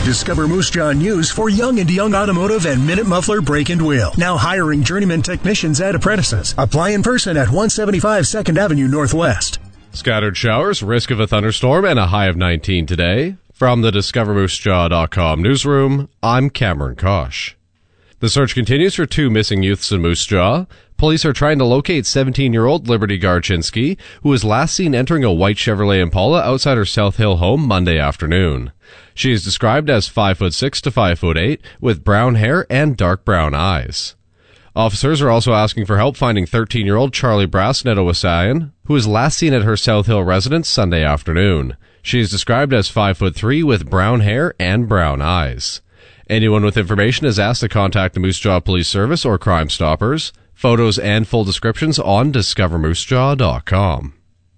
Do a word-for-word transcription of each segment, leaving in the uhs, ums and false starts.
Discover Moose Jaw News for Young and Young Automotive and Minute Muffler Brake and Wheel. Now hiring journeyman technicians and apprentices. Apply in person at one seventy-five second Avenue Northwest. Scattered showers, risk of a thunderstorm, and a high of nineteen today. From the Discover Moose Jaw dot com newsroom, I'm Cameron Kosh. The search continues for two missing youths in Moose Jaw. Police are trying to locate seventeen-year-old Liberty Garchinsky, who was last seen entering a white Chevrolet Impala outside her South Hill home Monday afternoon. She is described as five foot six to five foot eight, with brown hair and dark brown eyes. Officers are also asking for help finding thirteen-year-old Charlie Brasnetowasayan, who was last seen at her South Hill residence Sunday afternoon. She is described as five foot three with brown hair and brown eyes. Anyone with information is asked to contact the Moose Jaw Police Service or Crime Stoppers. Photos and full descriptions on Discover Moose Jaw dot com.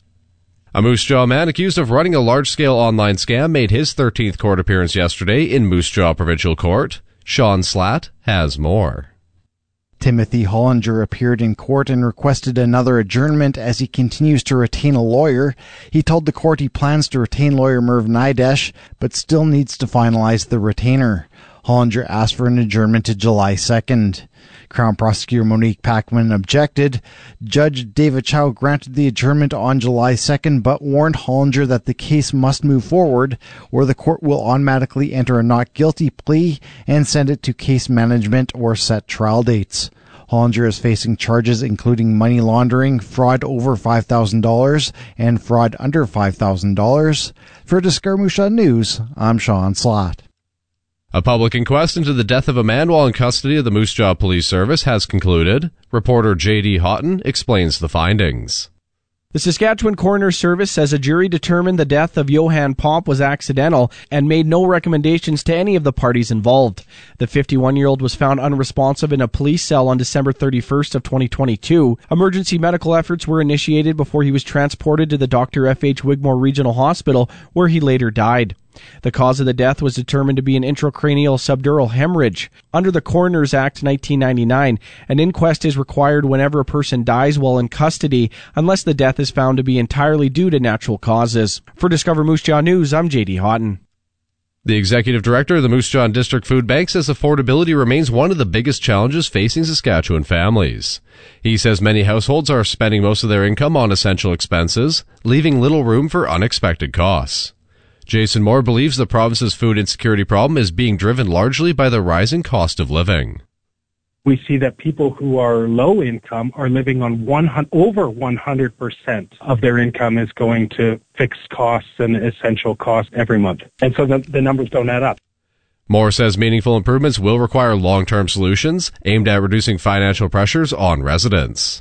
A Moose Jaw man accused of running a large-scale online scam made his thirteenth court appearance yesterday in Moose Jaw Provincial Court. Sean Slatt has more. Timothy Hollinger appeared in court and requested another adjournment as he continues to retain a lawyer. He told the court he plans to retain lawyer Merv Nidesh, but still needs to finalize the retainer. Hollinger asked for an adjournment to July second. Crown Prosecutor Monique Packman objected. Judge David Chow granted the adjournment on July second, but warned Hollinger that the case must move forward, or the court will automatically enter a not guilty plea and send it to case management or set trial dates. Hollinger is facing charges including money laundering, fraud over five thousand dollars, and fraud under five thousand dollars. For Discover Moose Jaw News, I'm Sean Slatt. A public inquest into the death of a man while in custody of the Moose Jaw Police Service has concluded. Reporter J D Houghton explains the findings. The Saskatchewan Coroner Service says a jury determined the death of Johan Pomp was accidental and made no recommendations to any of the parties involved. The fifty-one-year-old was found unresponsive in a police cell on December thirty-first of twenty twenty-two. Emergency medical efforts were initiated before he was transported to the Doctor F H Wigmore Regional Hospital, where he later died. The cause of the death was determined to be an intracranial subdural hemorrhage. Under the Coroners Act nineteen ninety-nine, an inquest is required whenever a person dies while in custody, unless the death is found to be entirely due to natural causes. For Discover Moose Jaw News, I'm J D Houghton. The executive director of the Moose Jaw District Food Bank says affordability remains one of the biggest challenges facing Saskatchewan families. He says many households are spending most of their income on essential expenses, leaving little room for unexpected costs. Jason Moore believes the province's food insecurity problem is being driven largely by the rising cost of living. We see that people who are low income are living on one hundred, over one hundred percent of their income is going to fixed costs and essential costs every month. And so the, the numbers don't add up. Moore says meaningful improvements will require long-term solutions aimed at reducing financial pressures on residents.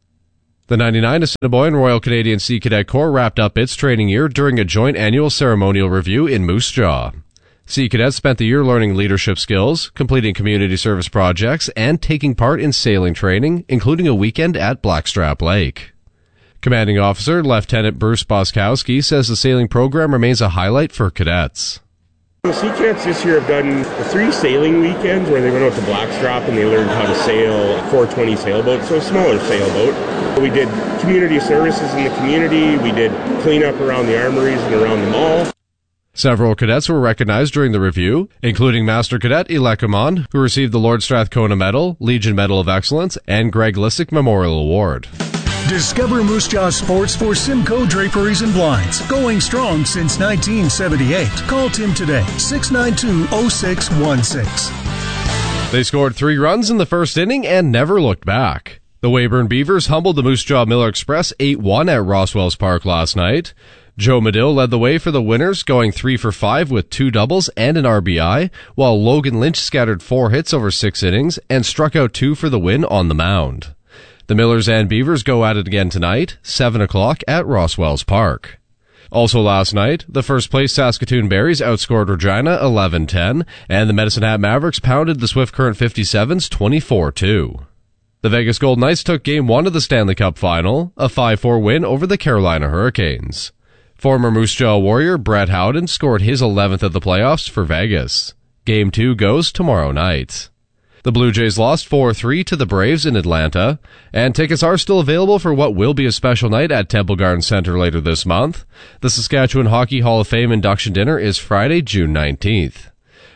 The ninety-nine Assiniboine Royal Canadian Sea Cadet Corps wrapped up its training year during a joint annual ceremonial review in Moose Jaw. Sea Cadets spent the year learning leadership skills, completing community service projects, and taking part in sailing training, including a weekend at Blackstrap Lake. Commanding Officer Lieutenant Bruce Boskowski says the sailing program remains a highlight for cadets. The Sea Cadets this year have done three sailing weekends where they went out to Blackstrap and they learned how to sail a four twenty sailboat, so a smaller sailboat. We did community services in the community. We did cleanup around the armories and around the mall. Several cadets were recognized during the review, including Master Cadet Ilekaman, who received the Lord Strathcona Medal, Legion Medal of Excellence, and Greg Lissick Memorial Award. Discover Moose Jaw Sports for Simcoe Draperies and Blinds. Going strong since nineteen seventy-eight. Call Tim today, six nine two, oh six one six. They scored three runs in the first inning and never looked back. The Weyburn Beavers humbled the Moose Jaw Miller Express eight one at Roswells Park last night. Joe Medill led the way for the winners, going three for five with two doubles and an R B I, while Logan Lynch scattered four hits over six innings and struck out two for the win on the mound. The Millers and Beavers go at it again tonight, seven o'clock at Roswells Park. Also last night, the first-place Saskatoon Berries outscored Regina eleven ten, and the Medicine Hat Mavericks pounded the Swift Current fifty-sevens twenty-four two. The Vegas Golden Knights took Game one of the Stanley Cup Final, a five four win over the Carolina Hurricanes. Former Moose Jaw Warrior Brett Howden scored his eleventh of the playoffs for Vegas. Game two goes tomorrow night. The Blue Jays lost four three to the Braves in Atlanta, and tickets are still available for what will be a special night at Temple Garden Center later this month. The Saskatchewan Hockey Hall of Fame induction dinner is Friday, June nineteenth.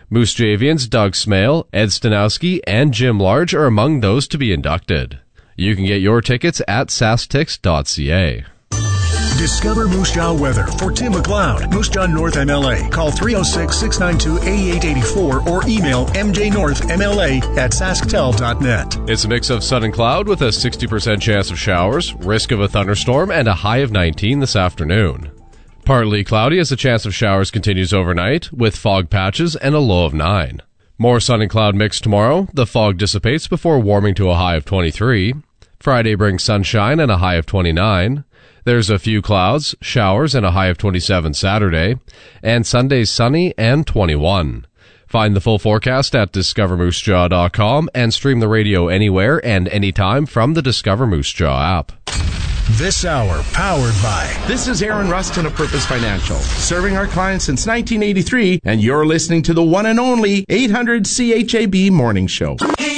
Moose Javians Doug Smale, Ed Stanowski, and Jim Large are among those to be inducted. You can get your tickets at sastix dot c a. Discover Moose Jaw weather for Tim McLeod, Moose Jaw North M L A. Call three oh six, six nine two, eight eight eight four or email m j north m l a at sasktel dot net. It's a mix of sun and cloud with a sixty percent chance of showers, risk of a thunderstorm, and a high of nineteen this afternoon. Partly cloudy as the chance of showers continues overnight, with fog patches and a low of nine. More sun and cloud mix tomorrow. The fog dissipates before warming to a high of twenty-three. Friday brings sunshine and a high of twenty-nine. There's a few clouds, showers, and a high of twenty-seven Saturday. And Sunday's sunny and twenty-one. Find the full forecast at discover moose jaw dot com and stream the radio anywhere and anytime from the Discover Moose Jaw app. This hour powered by... This is Aaron Rustin of Purpose Financial, serving our clients since nineteen eighty-three, and you're listening to the one and only eight hundred C H A B Morning Show.